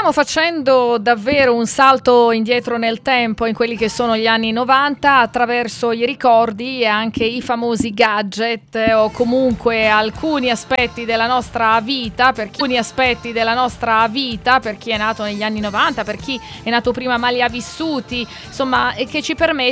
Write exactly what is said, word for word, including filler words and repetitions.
stiamo facendo davvero un salto indietro nel tempo in quelli che sono gli anni novanta attraverso i ricordi e anche i famosi gadget o comunque alcuni aspetti della nostra vita, per chi, alcuni aspetti della nostra vita per chi è nato negli anni novanta, per chi è nato prima ma li ha vissuti, insomma, e che ci permette